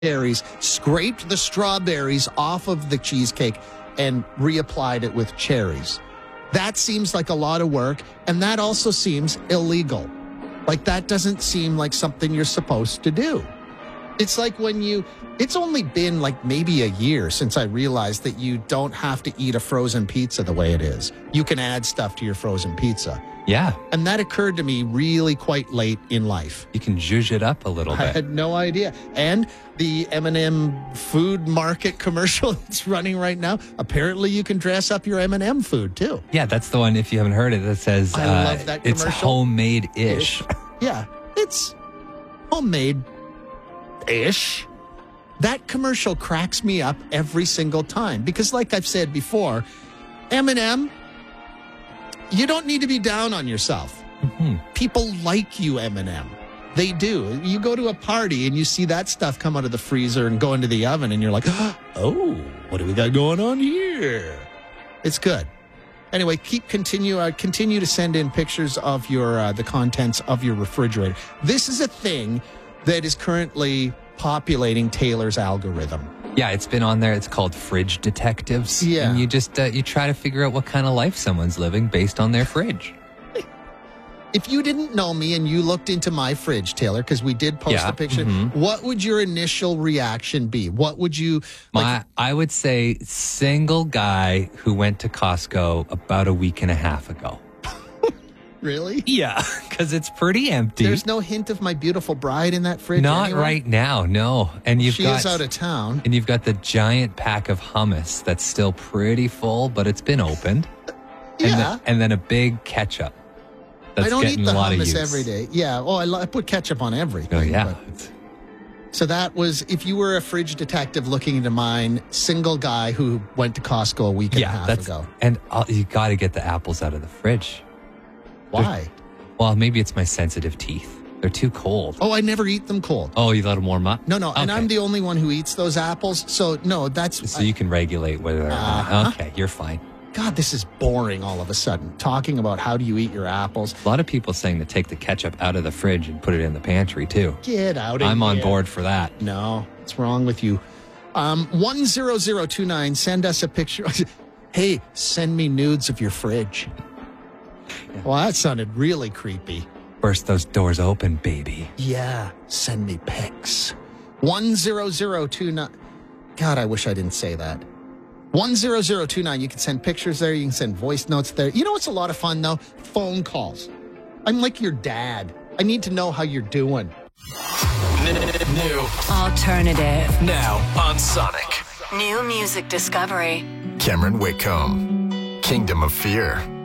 berries, scraped the strawberries off of the cheesecake, and reapplied it with cherries. That seems like a lot of work, and that also seems illegal. Like, that doesn't seem like something you're supposed to do. It's like it's only been like maybe a year since I realized that you don't have to eat a frozen pizza the way it is. You can add stuff to your frozen pizza. Yeah. And that occurred to me really quite late in life. You can zhuzh it up a little bit. I had no idea. And the M&M food market commercial that's running right now, apparently you can dress up your M&M food too. Yeah, that's the one, if you haven't heard it, that says I love that it's commercial. homemade-ish. Yeah, it's homemade-ish. That commercial cracks me up every single time because, like I've said before, M&M, you don't need to be down on yourself. Mm-hmm. People like you, M&M. They do. You go to a party and you see that stuff come out of the freezer and go into the oven and you're like, oh, what do we got going on here? It's good. Anyway, continue to send in pictures of your the contents of your refrigerator. This is a thing that is currently populating Taylor's algorithm. Yeah, it's been on there. It's called Fridge Detectives. Yeah. And you just, you try to figure out what kind of life someone's living based on their fridge. If you didn't know me and you looked into my fridge, Taylor, because we did post a picture, what would your initial reaction be? What would you... I would say single guy who went to Costco about a week and a half ago. Really? Yeah, because it's pretty empty. There's no hint of my beautiful bride in that fridge. Not anywhere? Right now, no. And She is out of town. And you've got the giant pack of hummus that's still pretty full, but it's been opened. Yeah. And then a big ketchup. That's I don't getting eat the a lot of hummus use. every day. Yeah. Oh, I put ketchup on everything. Oh, yeah. So that was, if you were a fridge detective looking into mine, single guy who went to Costco a week and a half ago. And you got to get the apples out of the fridge. Why? Well, maybe it's my sensitive teeth. They're too cold. Oh, I never eat them cold. Oh, you let them warm up? No. And Okay. I'm the only one who eats those apples. So, no, that's... So you can regulate whether they're okay, you're fine. God, this is boring all of a sudden. Talking about how do you eat your apples. A lot of people saying to take the ketchup out of the fridge and put it in the pantry, too. Get out of here. I'm on board for that. No, what's wrong with you? 10029, send us a picture. Hey, send me nudes of your fridge. Yeah. Well, that sounded really creepy. Burst those doors open, baby. Yeah, send me pics. 10029. God, I wish I didn't say that. 10029, you can send pictures there. You can send voice notes there. You know what's a lot of fun, though? Phone calls. I'm like your dad. I need to know how you're doing. New alternative now on Sonic. new music discovery. Cameron Whitcomb, Kingdom of Fear.